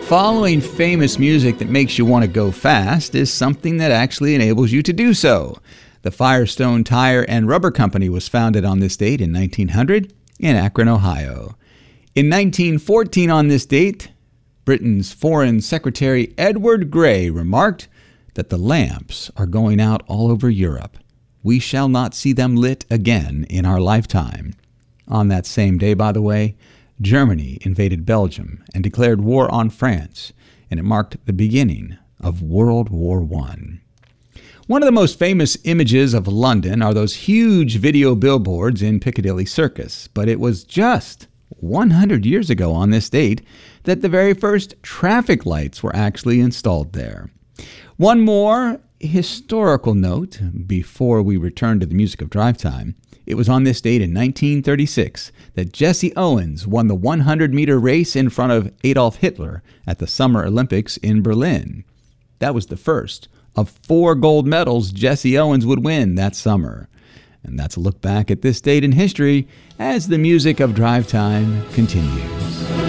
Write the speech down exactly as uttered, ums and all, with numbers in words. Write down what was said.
following famous music that makes you want to go fast is something that actually enables you to do so. The Firestone Tire and Rubber Company was founded on this date in nineteen hundred in Akron, Ohio. In nineteen fourteen on this date, Britain's Foreign Secretary Edward Grey remarked that the lamps are going out all over Europe. We shall not see them lit again in our lifetime. On that same day, by the way, Germany invaded Belgium and declared war on France, and it marked the beginning of World War One. One of the most famous images of London are those huge video billboards in Piccadilly Circus, but it was just one hundred years ago on this date that the very first traffic lights were actually installed there. One more historical note before we return to the music of Drive Time. It was on this date in nineteen thirty-six that Jesse Owens won the one hundred meter race in front of Adolf Hitler at the Summer Olympics in Berlin. That was the first of four gold medals Jesse Owens would win that summer. And that's a look back at this date in history as the music of Drive Time continues.